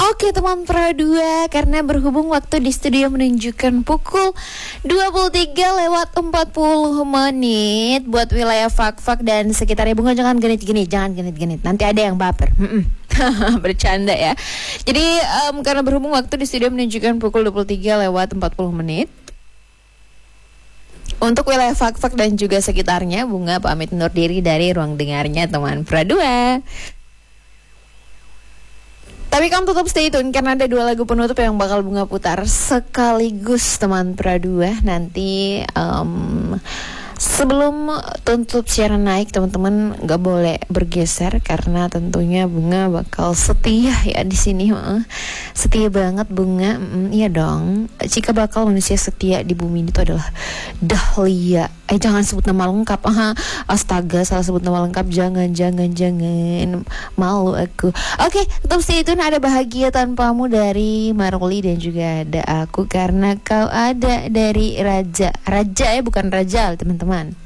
Oke teman Pro 2, karena berhubung waktu di studio menunjukkan pukul 23:40 buat wilayah Fak-Fak dan sekitarnya. Bunga jangan genit-genit, nanti ada yang baper. Bercanda ya. Jadi karena berhubung waktu di studio menunjukkan pukul 23:40, untuk wilayah Fak-Fak dan juga sekitarnya, Bunga pamit undur diri dari ruang dengarnya teman Pro 2. Tapi kamu tetap stay tune karena ada 2 lagu penutup yang bakal Bunga putar sekaligus teman Pro 2. Nanti sebelum tutup siaran naik, teman-teman nggak boleh bergeser karena tentunya Bunga bakal setia ya di sini. Setia banget Bunga. Iya dong. Jika bakal manusia setia di bumi itu adalah Dahlia. Jangan sebut nama lengkap. Astaga, salah sebut nama lengkap. Jangan. Malu aku. Oke, tetap stay tune. Ada Bahagia Tanpamu dari Maruli dan juga ada aku karena kau ada dari Raja ya, bukan Rajal teman-teman.